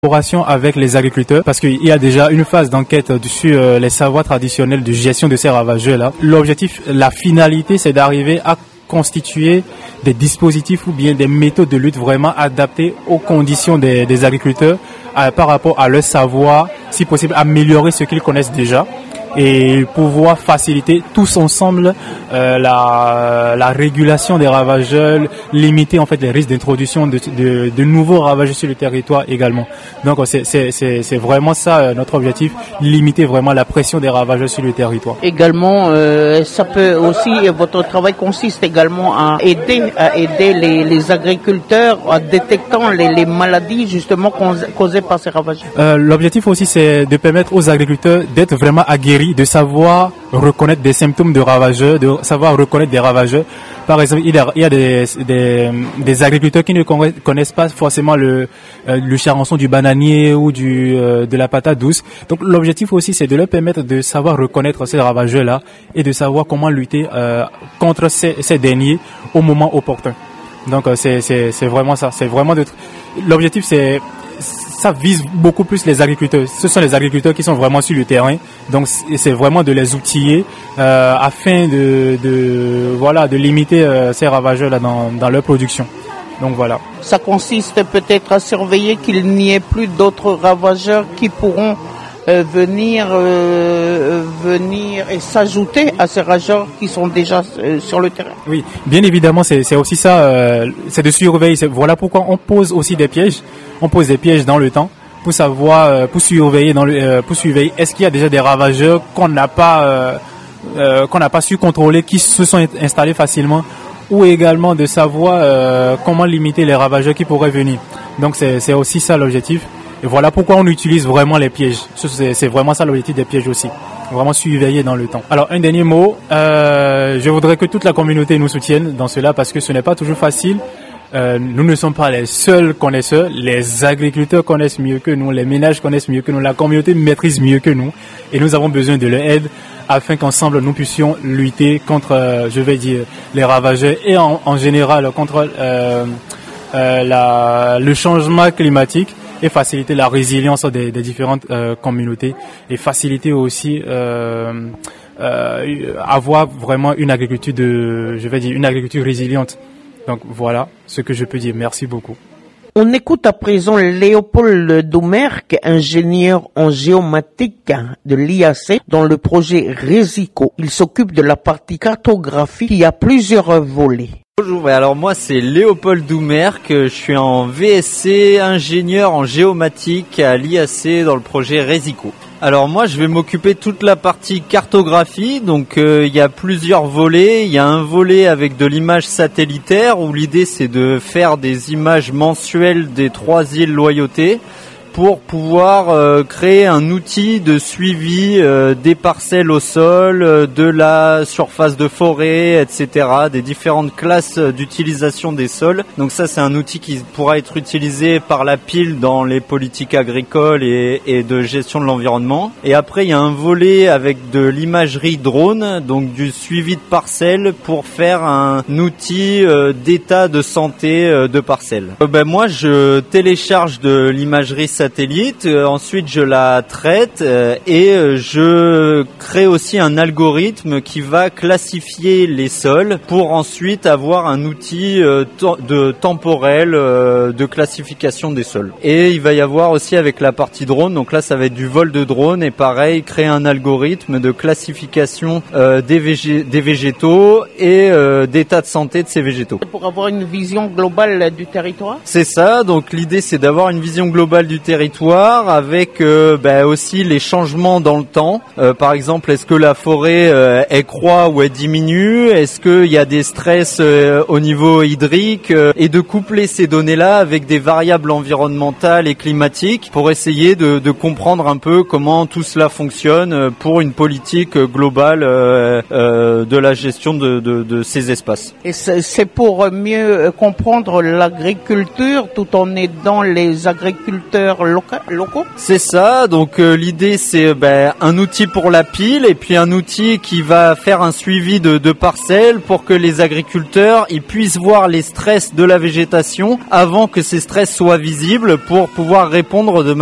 collaboration avec les agriculteurs parce qu'il y a déjà une phase d'enquête sur les savoirs traditionnels de gestion de ces ravageurs-là. L'objectif, la finalité, c'est d'arriver à constituer des dispositifs ou bien des méthodes de lutte vraiment adaptées aux conditions des agriculteurs par rapport à leur savoir, si possible améliorer ce qu'ils connaissent déjà et pouvoir faciliter tous ensemble la régulation des ravageurs, limiter en fait les risques d'introduction de nouveaux ravageurs sur le territoire également. Donc c'est vraiment ça notre objectif, limiter vraiment la pression des ravageurs sur le territoire. Également, ça peut aussi, votre travail consiste également à aider les agriculteurs en détectant les maladies justement causées par ces ravageurs. L'objectif aussi c'est de permettre aux agriculteurs d'être vraiment aguerris, de savoir reconnaître des symptômes de ravageurs, de savoir reconnaître des ravageurs. Par exemple, il y a des agriculteurs qui ne connaissent pas forcément le charançon du bananier ou de la patate douce. Donc l'objectif aussi c'est de leur permettre de savoir reconnaître ces ravageurs-là et de savoir comment lutter contre ces derniers au moment opportun. Donc c'est vraiment ça. C'est vraiment l'objectif ça vise beaucoup plus les agriculteurs. Ce sont les agriculteurs qui sont vraiment sur le terrain. Donc c'est vraiment de les outiller afin de limiter ces ravageurs là dans leur production. Donc voilà. Ça consiste peut-être à surveiller qu'il n'y ait plus d'autres ravageurs qui pourront venir et s'ajouter à ces ravageurs qui sont déjà sur le terrain. Oui, bien évidemment, c'est aussi ça, c'est de surveiller. Voilà pourquoi on pose aussi des pièges. On pose des pièges dans le temps pour savoir, pour surveiller est-ce qu'il y a déjà des ravageurs qu'on n'a pas su contrôler, qui se sont installés facilement, ou également de savoir comment limiter les ravageurs qui pourraient venir. Donc c'est aussi ça l'objectif. Et voilà pourquoi on utilise vraiment les pièges. C'est vraiment ça l'objectif des pièges aussi. Vraiment surveiller dans le temps. Alors un dernier mot, je voudrais que toute la communauté nous soutienne dans cela parce que ce n'est pas toujours facile. Nous ne sommes pas les seuls connaisseurs, les agriculteurs connaissent mieux que nous, les ménages connaissent mieux que nous, la communauté maîtrise mieux que nous et nous avons besoin de leur aide afin qu'ensemble nous puissions lutter contre, les ravageurs et en général contre le changement climatique et faciliter la résilience des différentes communautés et faciliter aussi avoir vraiment une agriculture une agriculture résiliente. Donc voilà ce que je peux dire. Merci beaucoup. On écoute à présent Léopold Doumerc, ingénieur en géomatique de l'IAC dans le projet Resico. Il s'occupe de la partie cartographie qui a plusieurs volets. Bonjour, alors moi c'est Léopold Doumerc, je suis en VSC, ingénieur en géomatique à l'IAC dans le projet Resico. Alors moi je vais m'occuper de toute la partie cartographie, donc il y a plusieurs volets. Il y a un volet avec de l'image satellitaire où l'idée c'est de faire des images mensuelles des 3 îles Loyauté pour pouvoir créer un outil de suivi des parcelles au sol, de la surface de forêt, etc., des différentes classes d'utilisation des sols. Donc ça, c'est un outil qui pourra être utilisé par la pile dans les politiques agricoles et de gestion de l'environnement. Et après, il y a un volet avec de l'imagerie drone, donc du suivi de parcelles pour faire un outil d'état de santé de parcelles. Moi, je télécharge de l'imagerie satellite, ensuite je la traite et je crée aussi un algorithme qui va classifier les sols pour ensuite avoir un outil temporel de classification des sols. Et il va y avoir aussi avec la partie drone, donc là ça va être du vol de drone et pareil, créer un algorithme de classification des végétaux et d'état de santé de ces végétaux. Pour avoir une vision globale du territoire ? C'est ça, donc l'idée c'est d'avoir une vision globale du territoire avec aussi les changements dans le temps. Par exemple, est-ce que la forêt elle croît ou elle diminue ? Est-ce qu'il y a des stress au niveau hydrique ? Et de coupler ces données-là avec des variables environnementales et climatiques pour essayer de comprendre un peu comment tout cela fonctionne pour une politique globale de la gestion de ces espaces. Et c'est pour mieux comprendre l'agriculture tout en aidant les agriculteurs agriculteurs locaux? C'est ça, donc l'idée c'est un outil pour la pile et puis un outil qui va faire un suivi de parcelles pour que les agriculteurs ils puissent voir les stress de la végétation avant que ces stress soient visibles pour pouvoir répondre de